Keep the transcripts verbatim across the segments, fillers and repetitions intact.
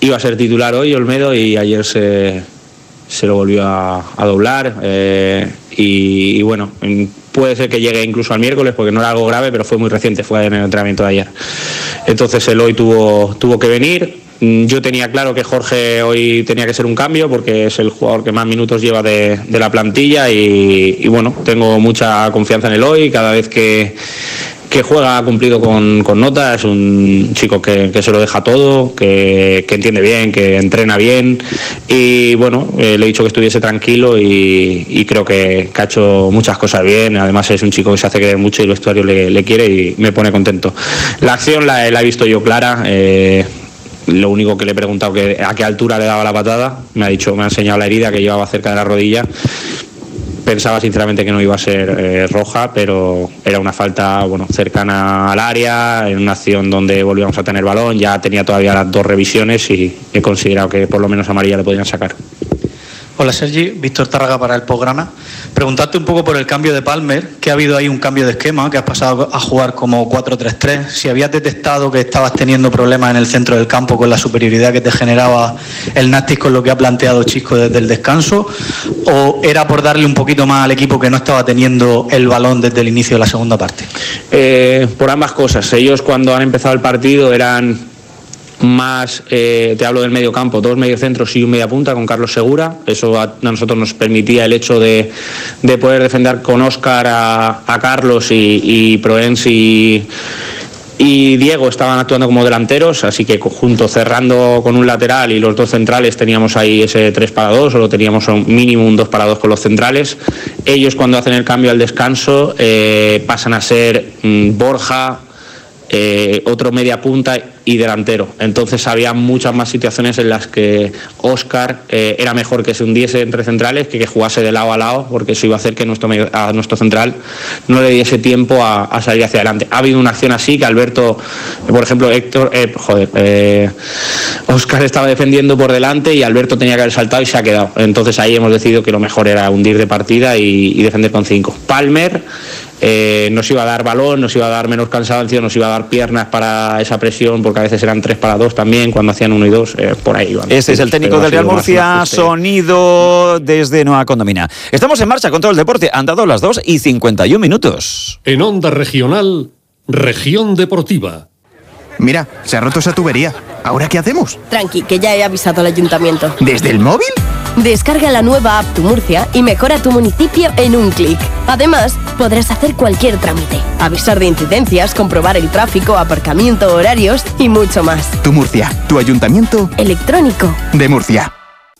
iba a ser titular hoy Olmedo y ayer se, se lo volvió a, a doblar eh, y, y bueno, puede ser que llegue incluso al miércoles porque no era algo grave, pero fue muy reciente, fue en el entrenamiento de ayer. Entonces él hoy tuvo, tuvo que venir. Yo tenía claro que Jorge hoy tenía que ser un cambio porque es el jugador que más minutos lleva de, de la plantilla y, y bueno, tengo mucha confianza en él hoy. Cada vez que, que juega ha cumplido con, con nota, es un chico que, que se lo deja todo, que, que entiende bien, que entrena bien y bueno, eh, le he dicho que estuviese tranquilo y, y creo que, que ha hecho muchas cosas bien. Además es un chico que se hace querer mucho y el vestuario le, le quiere y me pone contento. La acción la, la he visto yo clara. Eh, Lo único que le he preguntado que a qué altura le daba la patada, me ha dicho, me ha enseñado la herida que llevaba cerca de la rodilla. Pensaba sinceramente que no iba a ser eh, roja, pero era una falta bueno cercana al área, en una acción donde volvíamos a tener balón, ya tenía todavía las dos revisiones y he considerado que por lo menos amarilla le podían sacar. Hola Sergi, Víctor Tárraga para el programa. Preguntarte un poco por el cambio de Palmer, que ha habido ahí un cambio de esquema, que has pasado a jugar como cuatro tres tres. Si habías detectado que estabas teniendo problemas en el centro del campo con la superioridad que te generaba el Nàstic con lo que ha planteado Chisco desde el descanso, o era por darle un poquito más al equipo que no estaba teniendo el balón desde el inicio de la segunda parte. Eh, por ambas cosas. Ellos cuando han empezado el partido eran más, eh, te hablo del medio campo, dos mediocentros y un media punta con Carlos Segura. Eso a, a nosotros nos permitía el hecho de, de poder defender con Óscar a, a Carlos y, y Proens y, y Diego estaban actuando como delanteros, así que junto cerrando con un lateral y los dos centrales teníamos ahí ese tres para dos, solo teníamos un mínimo un dos para dos con los centrales. Ellos cuando hacen el cambio al descanso eh, pasan a ser mmm, Borja, Eh, otro media punta y delantero. Entonces había muchas más situaciones en las que Óscar eh, era mejor que se hundiese entre centrales que que jugase de lado a lado, porque eso iba a hacer que nuestro, a nuestro central no le diese tiempo a, a salir hacia adelante. Ha habido una acción así que Alberto, por ejemplo, Héctor, eh, joder, eh, Óscar estaba defendiendo por delante y Alberto tenía que haber saltado y se ha quedado. Entonces ahí hemos decidido que lo mejor era hundir de partida y, y defender con cinco. Palmer Eh, nos iba a dar balón, nos iba a dar menos cansancio, nos iba a dar piernas para esa presión, porque a veces eran tres para dos también, cuando hacían uno y dos, eh, por ahí iban. Este es el técnico del Real Murcia, sonido desde Nueva Condomina. Estamos en marcha con todo el deporte, han dado las dos y cincuenta y un minutos. En Onda Regional, Región Deportiva. Mira, se ha roto esa tubería. ¿Ahora qué hacemos? Tranqui, que ya he avisado al ayuntamiento. ¿Desde el móvil? Descarga la nueva app Tu Murcia y mejora tu municipio en un clic. Además, podrás hacer cualquier trámite, avisar de incidencias, comprobar el tráfico, aparcamiento, horarios y mucho más. Tu Murcia, tu ayuntamiento electrónico de Murcia.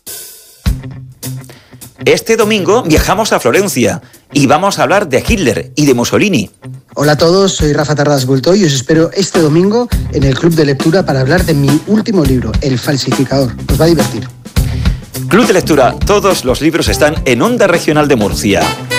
Este domingo viajamos a Florencia y vamos a hablar de Hitler y de Mussolini. Hola a todos, soy Rafa Tarradas Bulto y os espero este domingo en el Club de Lectura para hablar de mi último libro, El Falsificador. Os va a divertir. Club de Lectura, todos los libros están en Onda Regional de Murcia.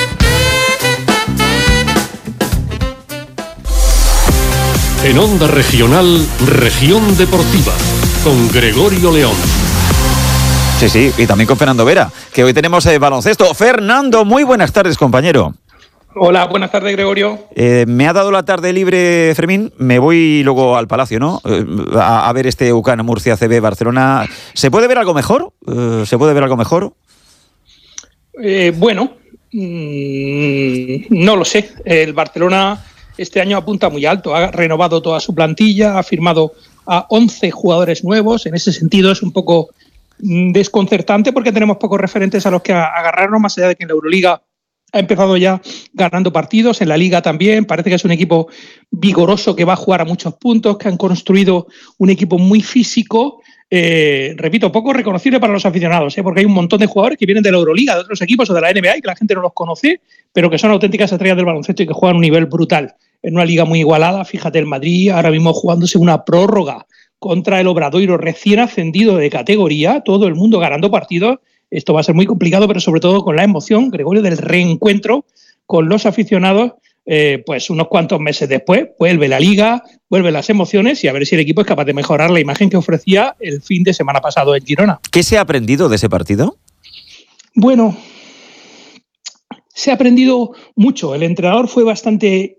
En Onda Regional, Región Deportiva, con Gregorio León. Sí, sí, y también con Fernando Vera, que hoy tenemos eh, baloncesto. Fernando, muy buenas tardes, compañero. Hola, buenas tardes, Gregorio. Eh, me ha dado la tarde libre, Fermín. Me voy luego al Palacio, ¿no? Eh, a, a ver este U C A N Murcia C B Barcelona. ¿Se puede ver algo mejor? Eh, ¿Se puede ver algo mejor? Eh, bueno, mmm, no lo sé. El Barcelona este año apunta muy alto. Ha renovado toda su plantilla, ha firmado a once jugadores nuevos. En ese sentido es un poco desconcertante porque tenemos pocos referentes a los que agarrarnos, más allá de que en la Euroliga ha empezado ya ganando partidos, en la Liga también. Parece que es un equipo vigoroso que va a jugar a muchos puntos, que han construido un equipo muy físico, eh, repito, poco reconocible para los aficionados, ¿eh? Porque hay un montón de jugadores que vienen de la Euroliga, de otros equipos o de la N B A y que la gente no los conoce, pero que son auténticas estrellas del baloncesto y que juegan a un nivel brutal. En una liga muy igualada, fíjate el Madrid, ahora mismo jugándose una prórroga contra el Obradoiro recién ascendido de categoría, todo el mundo ganando partidos. Esto va a ser muy complicado, pero sobre todo con la emoción, Gregorio, del reencuentro con los aficionados, eh, pues unos cuantos meses después, vuelve la Liga, vuelven las emociones y a ver si el equipo es capaz de mejorar la imagen que ofrecía el fin de semana pasado en Girona. ¿Qué se ha aprendido de ese partido? Bueno, se ha aprendido mucho. El entrenador fue bastante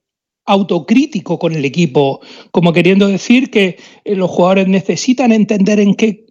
autocrítico con el equipo, como queriendo decir que los jugadores necesitan entender en qué